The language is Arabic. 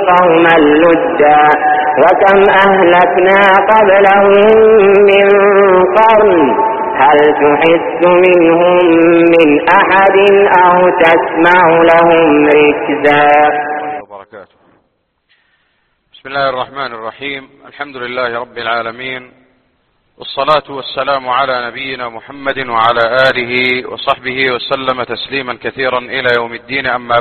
قوما لدا وكم أهلكنا قبلهم من قرن هل تحس منهم من أحد أو تسمع لهم ركزا. بسم الله الرحمن الرحيم. الحمد لله رب العالمين، والصلاة والسلام على نبينا محمد وعلى آله وصحبه وسلم تسليما كثيرا إلى يوم الدين. أما